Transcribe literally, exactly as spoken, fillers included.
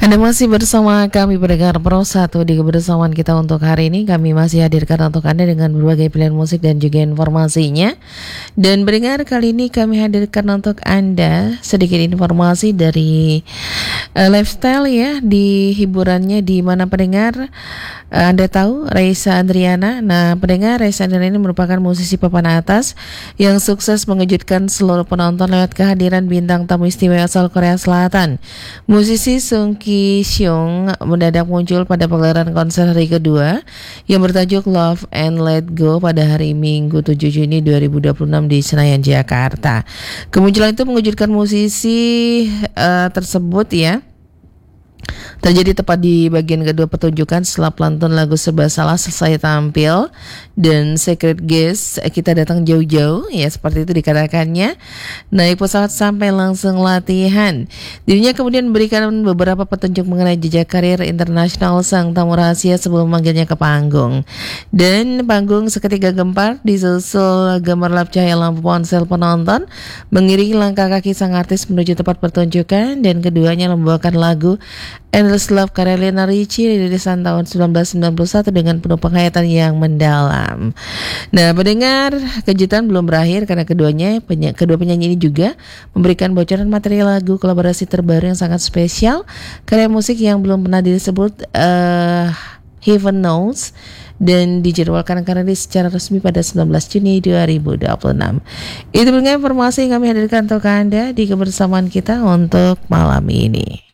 Anda masih bersama kami pendengar Pro satu di kebersamaan kita untuk hari ini. Kami masih hadirkan untuk Anda dengan berbagai pilihan musik dan juga informasinya. Dan pendengar, kali ini kami hadirkan untuk Anda sedikit informasi dari uh, lifestyle ya, di hiburannya di mana pendengar. Uh, Anda tahu Raisa Andriana. Nah, pendengar, Raisa Andriana ini merupakan musisi papan atas yang sukses mengejutkan seluruh penonton lewat kehadiran bintang tamu istimewa asal Korea Selatan. Musisi Sung Ki Seung mendadak muncul pada pagelaran konser hari kedua yang bertajuk Love and Let Go pada hari Minggu tujuh Juni dua ribu dua puluh enam di Senayan, Jakarta. Kemunculan itu mengejutkan musisi uh, tersebut ya. Terjadi tepat di bagian kedua pertunjukan setelah pelantun lagu Serba Salah selesai tampil dan Secret Guest kita datang jauh-jauh ya, seperti itu dikatakannya. Naik pesawat sampai langsung latihan. Dirinya kemudian memberikan beberapa petunjuk mengenai jejak karir internasional sang tamu rahasia sebelum memanggilnya ke panggung. Dan panggung seketika gempar disusul gemerlap cahaya lampu ponsel penonton mengiringi langkah kaki sang artis menuju tempat pertunjukan, dan keduanya membawakan lagu Endless Love karya Lionel Richie rilisan tahun sembilan belas sembilan puluh satu dengan penuh penghayatan yang mendalam. Nah, pendengar, kejutan belum berakhir karena keduanya peny- kedua penyanyi ini juga memberikan bocoran materi lagu kolaborasi terbaru yang sangat spesial, karya musik yang belum pernah disebut uh, Heaven Knows, dan dijadwalkan akan rilis secara resmi pada sembilan belas Juni dua ribu dua puluh enam. Itu dengan informasi yang kami hadirkan untuk Anda di kebersamaan kita untuk malam ini.